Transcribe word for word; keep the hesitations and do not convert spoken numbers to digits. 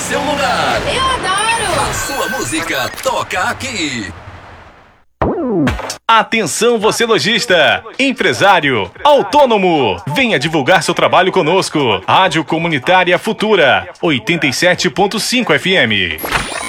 seu lugar. Eu adoro! A sua música toca aqui. Atenção você lojista, empresário, autônomo, venha divulgar seu trabalho conosco. Rádio Comunitária Futura, oitenta e sete ponto cinco F M.